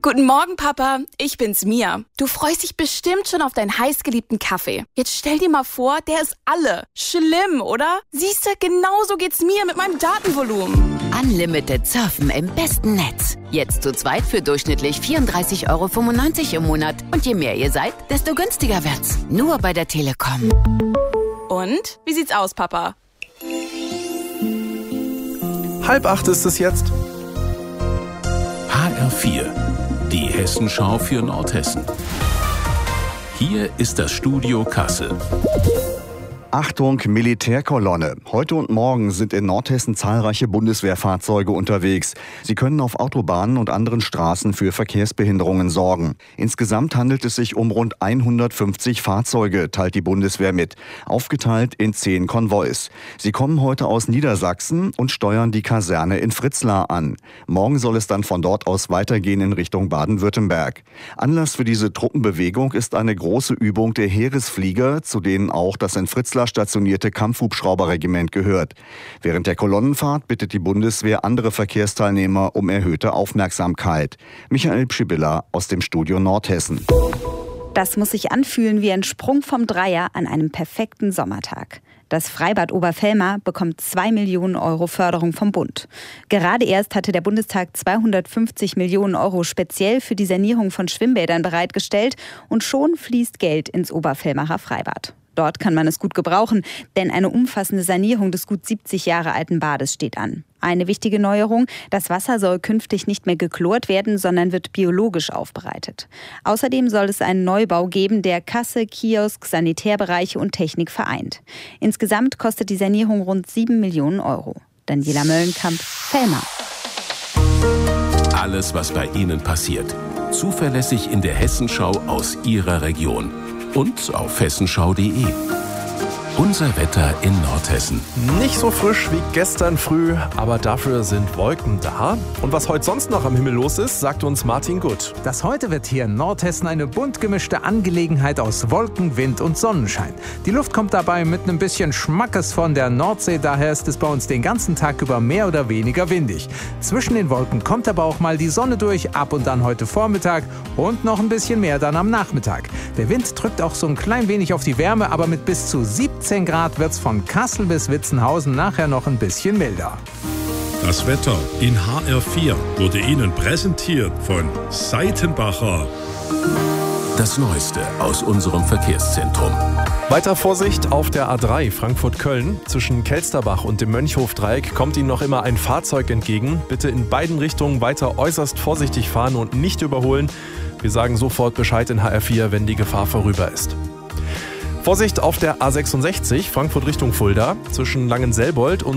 Guten Morgen, Papa. Ich bin's, Mia. Du freust dich bestimmt schon auf deinen heißgeliebten Kaffee. Jetzt stell dir mal vor, der ist alle. Schlimm, oder? Siehste, genauso geht's mir mit meinem Datenvolumen. Unlimited surfen im besten Netz. Jetzt zu zweit für durchschnittlich 34,95 € im Monat. Und je mehr ihr seid, desto günstiger wird's. Nur bei der Telekom. Und? Wie sieht's aus, Papa? 7:30 ist es jetzt. HR4, die Hessenschau für Nordhessen. Hier ist das Studio Kassel. Achtung, Militärkolonne. Heute und morgen sind in Nordhessen zahlreiche Bundeswehrfahrzeuge unterwegs. Sie können auf Autobahnen und anderen Straßen für Verkehrsbehinderungen sorgen. Insgesamt handelt es sich um rund 150 Fahrzeuge, teilt die Bundeswehr mit, aufgeteilt in 10 Konvois. Sie kommen heute aus Niedersachsen und steuern die Kaserne in Fritzlar an. Morgen soll es dann von dort aus weitergehen in Richtung Baden-Württemberg. Anlass für diese Truppenbewegung ist eine große Übung der Heeresflieger, zu denen auch das in Fritzlar stationierte Kampfhubschrauberregiment gehört. Während der Kolonnenfahrt bittet die Bundeswehr andere Verkehrsteilnehmer um erhöhte Aufmerksamkeit. Michael Pschibilla aus dem Studio Nordhessen. Das muss sich anfühlen wie ein Sprung vom Dreier an einem perfekten Sommertag. Das Freibad Oberfellmar bekommt 2 Millionen € Förderung vom Bund. Gerade erst hatte der Bundestag 250 Millionen € speziell für die Sanierung von Schwimmbädern bereitgestellt und schon fließt Geld ins Oberfellmarer Freibad. Dort kann man es gut gebrauchen, denn eine umfassende Sanierung des gut 70 Jahre alten Bades steht an. Eine wichtige Neuerung: Das Wasser soll künftig nicht mehr geklort werden, sondern wird biologisch aufbereitet. Außerdem soll es einen Neubau geben, der Kasse, Kiosk, Sanitärbereiche und Technik vereint. Insgesamt kostet die Sanierung rund 7 Millionen €. Daniela Möllenkamp, Fellmar. Alles, was bei Ihnen passiert. Zuverlässig in der Hessenschau aus Ihrer Region. Und auf hessenschau.de. Unser Wetter in Nordhessen. Nicht so frisch wie gestern früh, aber dafür sind Wolken da. Und was heute sonst noch am Himmel los ist, sagt uns Martin Gutt. Das heute wird hier in Nordhessen eine bunt gemischte Angelegenheit aus Wolken, Wind und Sonnenschein. Die Luft kommt dabei mit einem bisschen Schmackes von der Nordsee, daher ist es bei uns den ganzen Tag über mehr oder weniger windig. Zwischen den Wolken kommt aber auch mal die Sonne durch, ab und an heute Vormittag und noch ein bisschen mehr dann am Nachmittag. Der Wind drückt auch so ein klein wenig auf die Wärme, aber mit bis zu 17 Grad wird's von Kassel bis Witzenhausen nachher noch ein bisschen milder. Das Wetter in HR4 wurde Ihnen präsentiert von Seitenbacher. Das Neueste aus unserem Verkehrszentrum. Weiter Vorsicht auf der A3 Frankfurt-Köln. Zwischen Kelsterbach und dem Mönchhof-Dreieck kommt Ihnen noch immer ein Fahrzeug entgegen. Bitte in beiden Richtungen weiter äußerst vorsichtig fahren und nicht überholen. Wir sagen sofort Bescheid in HR4, wenn die Gefahr vorüber ist. Vorsicht auf der A66 Frankfurt Richtung Fulda zwischen Langenselbold und